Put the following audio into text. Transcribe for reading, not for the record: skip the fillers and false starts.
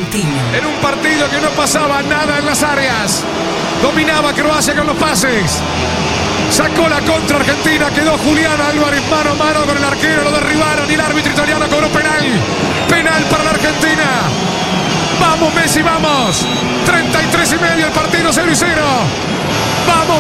Argentino. En un partido que no pasaba nada en las áreas. Dominaba Croacia con los pases. Sacó la contra Argentina. Quedó Julián Álvarez mano a mano con el arquero. Lo derribaron y el árbitro italiano cobró penal. Penal para la Argentina. Vamos Messi, vamos. 33 y medio el partido, 0-0. Vamos.